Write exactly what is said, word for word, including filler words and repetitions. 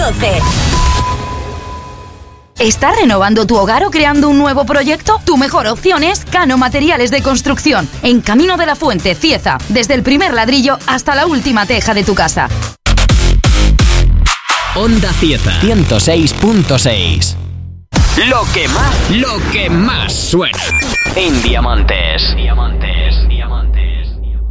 doce. ¿Estás renovando tu hogar o creando un nuevo proyecto? Tu mejor opción es Cano Materiales de Construcción, en Camino de la Fuente, Cieza, desde el primer ladrillo hasta la última teja de tu casa. Onda Cieza ciento seis punto seis. Lo que más, lo que más suena en Diamantes. Diamantes. Diamantes.